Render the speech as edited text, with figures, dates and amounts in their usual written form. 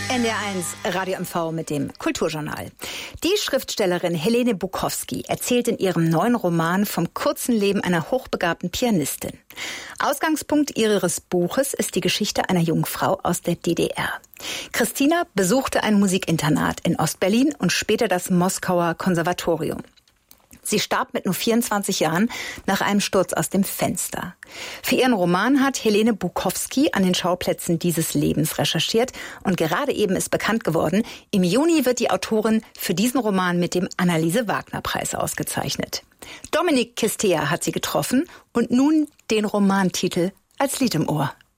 NDR1 Radio MV mit dem Kulturjournal. Die Schriftstellerin Helene Bukowski erzählt in ihrem neuen Roman vom kurzen Leben einer hochbegabten Pianistin. Ausgangspunkt ihres Buches ist die Geschichte einer jungen Frau aus der DDR. Christina besuchte ein Musikinternat in Ostberlin und später das Moskauer Konservatorium. Sie starb mit nur 24 Jahren nach einem Sturz aus dem Fenster. Für ihren Roman hat Helene Bukowski an den Schauplätzen dieses Lebens recherchiert und gerade eben ist bekannt geworden, im Juni wird die Autorin für diesen Roman mit dem Anneliese-Wagner-Preis ausgezeichnet. Dominik Kistea hat sie getroffen und nun den Romantitel als Lied im Ohr.